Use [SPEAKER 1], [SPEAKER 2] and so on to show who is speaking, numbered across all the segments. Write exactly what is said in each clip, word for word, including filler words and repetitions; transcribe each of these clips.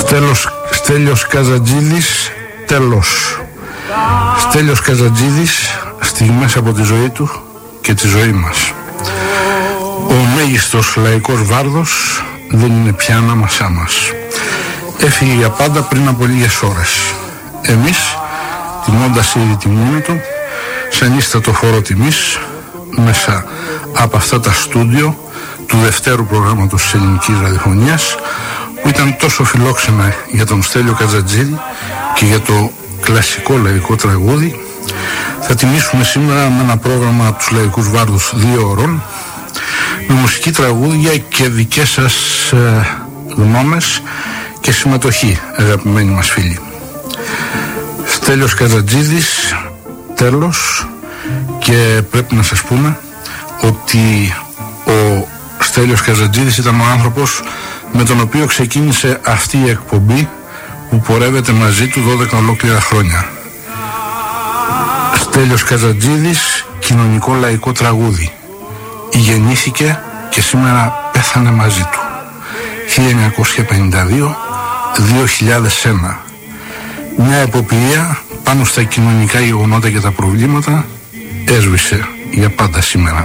[SPEAKER 1] Στέλιος, Στέλιος Καζατζίδης, τέλος. Στέλιος Καζατζίδης, στιγμές από τη ζωή του και τη ζωή μας. Ο μέγιστος λαϊκός βάρδος δεν είναι πια ανάμασά μας. Έφυγε για πάντα πριν από λίγες ώρες. Εμείς, τιμώντας ήδη τη μνήμη του, σαν ίστατο φόρο τιμής, μέσα από αυτά τα στούντιο του δευτέρου προγράμματος της ελληνικής ραδιοφωνίας, που ήταν τόσο φιλόξενα για τον Στέλιο Καζατζίδη και για το κλασικό λαϊκό τραγούδι, θα τιμήσουμε σήμερα με ένα πρόγραμμα από τους λαϊκούς βάρδους δύο ώρων, με μουσική, τραγούδια και δικές σας ε, γνώμες και συμμετοχή, αγαπημένοι μας φίλοι. Στέλιος Καζατζίδης, τέλος. Και πρέπει να σας πούμε ότι ο Στέλιος Καζατζίδης ήταν ο άνθρωπος με τον οποίο ξεκίνησε αυτή η εκπομπή που πορεύεται μαζί του δώδεκα ολόκληρα χρόνια. Στέλιος Καζατζίδης, κοινωνικό λαϊκό τραγούδι. Γεννήθηκε και σήμερα πέθανε μαζί του. χίλια εννιακόσια πενήντα δύο με δύο χιλιάδες ένα. Μια εποπηλεία πάνω στα κοινωνικά γεγονότα και τα προβλήματα έσβησε για πάντα σήμερα.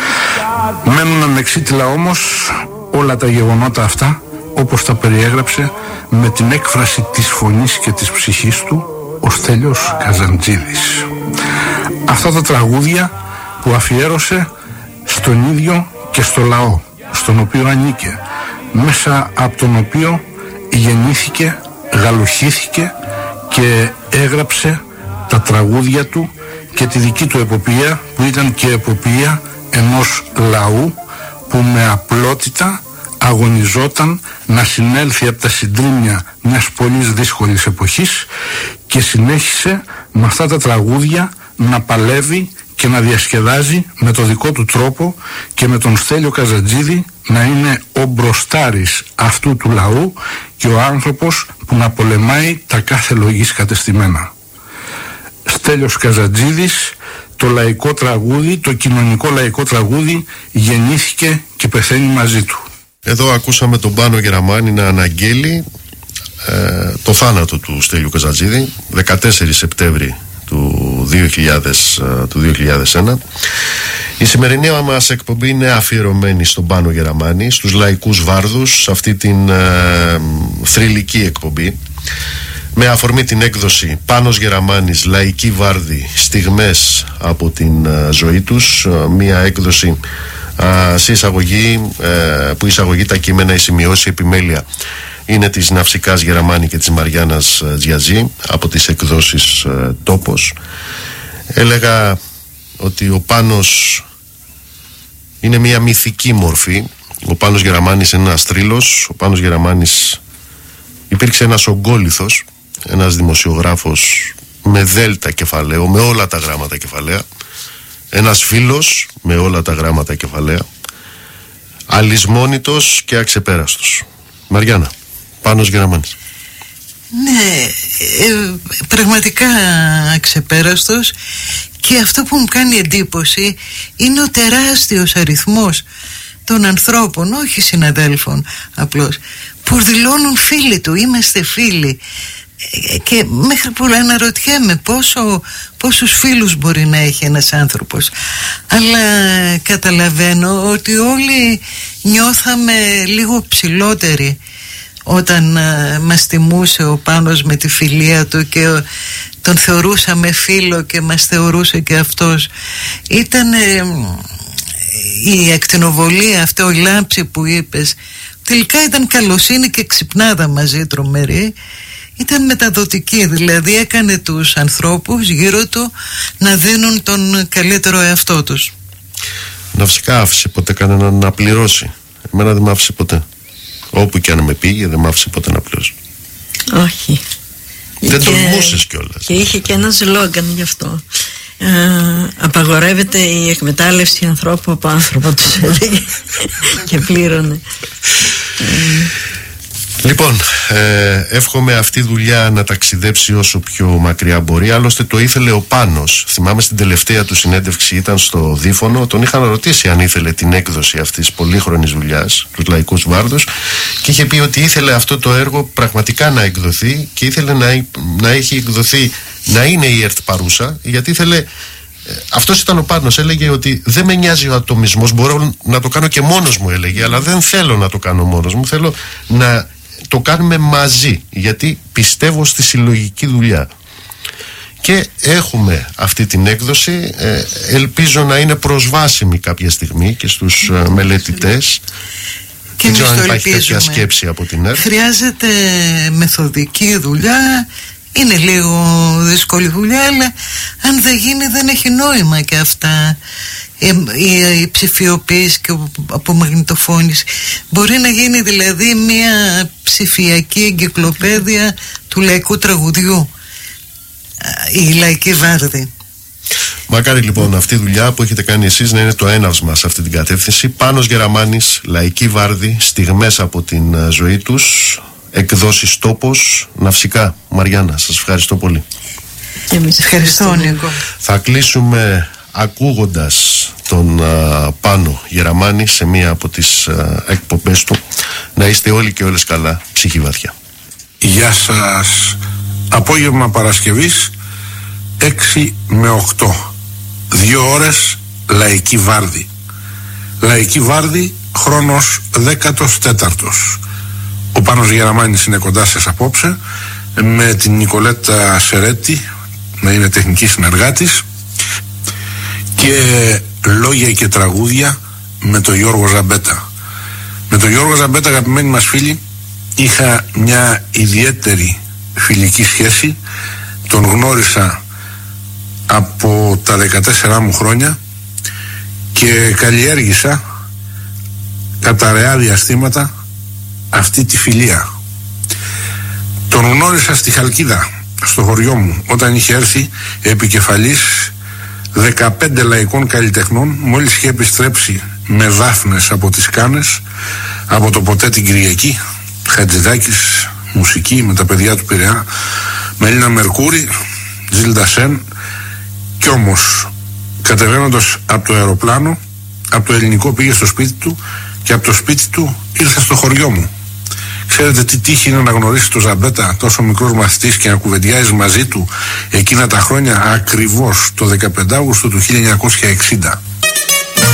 [SPEAKER 1] Μένουν ανεξίτηλα όμως όλα τα γεγονότα αυτά, όπως τα περιέγραψε με την έκφραση της φωνής και της ψυχής του ο Στέλιος Καζατζίδης. Αυτά τα τραγούδια που αφιέρωσε στον ίδιο και στο λαό στον οποίο ανήκε, μέσα από τον οποίο γεννήθηκε, γαλουχήθηκε και έγραψε τα τραγούδια του και τη δική του εποπία, που ήταν και εποπία ενός λαού που με απλότητα αγωνιζόταν να συνέλθει από τα συντρίμμια μιας πολύ δύσκολης εποχής και συνέχισε με αυτά τα τραγούδια να παλεύει και να διασκεδάζει με το δικό του τρόπο και με τον Στέλιο Καζατζίδη να είναι ο μπροστάρης αυτού του λαού και ο άνθρωπος που να πολεμάει τα κάθε λογής κατεστημένα. Στέλιος Καζατζίδης, το λαϊκό τραγούδι, το κοινωνικό λαϊκό τραγούδι γεννήθηκε και πεθαίνει μαζί του.
[SPEAKER 2] Εδώ ακούσαμε τον Πάνο Γεραμάνη να αναγγέλει ε, το θάνατο του Στέλιου Καζατζίδη δεκατέσσερις Σεπτέμβρη του δύο χιλιάδες, του δύο χιλιάδες ένα. Η σημερινή μας εκπομπή είναι αφιερωμένη στον Πάνο Γεραμάνη, στους λαϊκούς βάρδους, σε αυτή την ε, θρυλική εκπομπή, με αφορμή την έκδοση Πάνος Γεραμάνης, λαϊκή βάρδη, στιγμές από την ε, ζωή τους, ε, μια έκδοση ε, σε εισαγωγή, ε, που εισαγωγή τα κείμενα, η σημειώση, επιμέλεια είναι της Ναυσικάς Γεραμάνη και της Μαριάννας Τζιαζή από τις εκδόσεις ε, Τόπος. Έλεγα ότι ο Πάνος είναι μια μυθική μορφή. Ο Πάνος Γεραμάνης είναι ένας θρύλος. Ο Πάνος Γεραμάνης υπήρξε ένας ογκόλιθος, ένας δημοσιογράφος με δέλτα κεφαλαίο, με όλα τα γράμματα κεφαλαία, ένας φίλος με όλα τα γράμματα κεφαλαία, αλυσμόνητος και αξεπέραστος. Μαριάννα, Πάνος Γεραμάνης.
[SPEAKER 3] Ναι, ε, πραγματικά αξεπέραστος, και αυτό που μου κάνει εντύπωση είναι ο τεράστιος αριθμός των ανθρώπων, όχι συναδέλφων απλώς, που δηλώνουν φίλοι του, είμαστε φίλοι, και μέχρι που αναρωτιέμαι πόσο, πόσους φίλους μπορεί να έχει ένας άνθρωπος. Αλλά καταλαβαίνω ότι όλοι νιώθαμε λίγο ψηλότεροι όταν uh, μας τιμούσε ο Πάνος με τη φιλία του και uh, τον θεωρούσαμε φίλο και μας θεωρούσε και αυτός. Ήταν uh, η ακτινοβολία, αυτό η λάμψη που είπες, τελικά ήταν καλοσύνη και ξυπνάδα μαζί, τρομερή. Ήταν μεταδοτική, δηλαδή έκανε τους ανθρώπους γύρω του να δίνουν τον καλύτερο εαυτό τους.
[SPEAKER 2] Να φυσικά άφησε ποτέ κανέναν να πληρώσει. Εμένα δεν μ' άφησε ποτέ. Όπου και αν με πήγε δεν μ' άφησε ποτέ να πληρώσει.
[SPEAKER 4] Όχι.
[SPEAKER 2] Δεν
[SPEAKER 4] και...
[SPEAKER 2] τολμούσες κιόλας.
[SPEAKER 4] Και είχε και ένα σλόγγαν γι' αυτό. Ε, απαγορεύεται η εκμετάλλευση ανθρώπου από άνθρωπο, τους έλεγε, και πλήρωνε.
[SPEAKER 2] Λοιπόν, ε, εύχομαι αυτή η δουλειά να ταξιδέψει όσο πιο μακριά μπορεί. Άλλωστε το ήθελε ο Πάνος. Θυμάμαι στην τελευταία του συνέντευξη, ήταν στο Δίφωνο. Τον είχαν ρωτήσει αν ήθελε την έκδοση αυτής της πολύχρονης δουλειάς, τους Λαϊκούς Βάρδους, και είχε πει ότι ήθελε αυτό το έργο πραγματικά να εκδοθεί και ήθελε να, να έχει εκδοθεί, να είναι η ΕΡΤ παρούσα, γιατί ήθελε. Αυτός ήταν ο Πάνος, έλεγε ότι δεν με νοιάζει ο ατομισμός, μπορώ να το κάνω και μόνος μου, έλεγε, αλλά δεν θέλω να το κάνω μόνος μου, θέλω να το κάνουμε μαζί, γιατί πιστεύω στη συλλογική δουλειά. Και έχουμε αυτή την έκδοση, ε, ελπίζω να είναι προσβάσιμη κάποια στιγμή και στους ε, μελετητές.
[SPEAKER 3] Και
[SPEAKER 2] δεν ξέρω αν υπάρχει τέτοια σκέψη από την ΕΡΤ.
[SPEAKER 3] Χρειάζεται μεθοδική δουλειά. Είναι λίγο δύσκολη δουλειά, αλλά αν δεν γίνει δεν έχει νόημα και αυτά. Η, η, η ψηφιοποίηση και η απομαγνητοφώνηση. Μπορεί να γίνει δηλαδή μια ψηφιακή εγκυκλοπαίδεια του λαϊκού τραγουδιού, η Λαϊκή Βάρδη.
[SPEAKER 2] Μακάρι λοιπόν αυτή η δουλειά που έχετε κάνει εσείς να είναι το έναυσμα σε αυτή την κατεύθυνση. Πάνος Γεραμάνης, Λαϊκή Βάρδη, στιγμές από την ζωή τους, εκδόσεις Τόπος, Ναυσικά. Μαριάννα, σας ευχαριστώ πολύ.
[SPEAKER 4] Και εμείς
[SPEAKER 3] ευχαριστώ, Νίκο.
[SPEAKER 2] Θα κλείσουμε ακούγοντας τον α, Πάνο Γεραμάνη σε μία από τις α, εκπομπές του. Να είστε όλοι και όλες καλά, ψυχή βαθιά.
[SPEAKER 1] Γεια σας. Απόγευμα Παρασκευής έξι με οκτώ, δύο ώρες Λαϊκή Βάρδη. Λαϊκή Βάρδη, χρόνος δέκατος τέταρτος. Ο Πάνος Γεραμάνης είναι κοντά σας απόψε, με την Νικολέτα Σερέτη να είναι τεχνική συνεργάτης, και λόγια και τραγούδια με τον Γιώργο Ζαμπέτα. Με τον Γιώργο Ζαμπέτα, αγαπημένοι μας φίλοι, είχα μια ιδιαίτερη φιλική σχέση. Τον γνώρισα από τα δεκατέσσερα μου χρόνια και καλλιέργησα κατά αραιά διαστήματα αυτή τη φιλία. Τον γνώρισα στη Χαλκίδα, στο χωριό μου, όταν είχε έρθει επικεφαλής δεκαπέντε λαϊκών καλλιτεχνών, μόλις είχε επιστρέψει με δάφνες από τις Κάνες, από το ποτέ την Κυριακή, Χατζηδάκης, μουσική με τα παιδιά του Πειραιά, Μελίνα Μερκούρη, Ζίλντα Σεν. Κι όμως κατεβαίνοντας από το αεροπλάνο, από το Ελληνικό πήγε στο σπίτι του και από το σπίτι του ήρθε στο χωριό μου. Ξέρετε τι τύχη είναι να γνωρίσει το Ζαμπέτα, τόσο μικρός μαθητής, και να κουβεντιάζεις μαζί του εκείνα τα χρόνια, ακριβώς το δεκαπέντε Αυγούστου του χίλια εννιακόσια εξήντα.